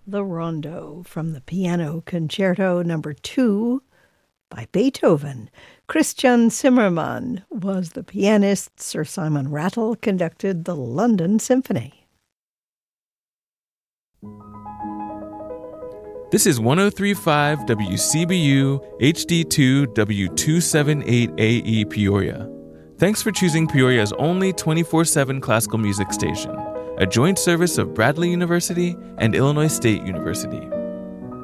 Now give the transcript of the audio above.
The Rondo from the Piano Concerto No. 2 by Beethoven. Christian Zimmermann was the pianist. Sir Simon Rattle conducted the London Symphony. This is 103.5 WCBU HD2 W278AE Peoria. Thanks for choosing Peoria's only 24/7 classical music station, a joint service of Bradley University and Illinois State University.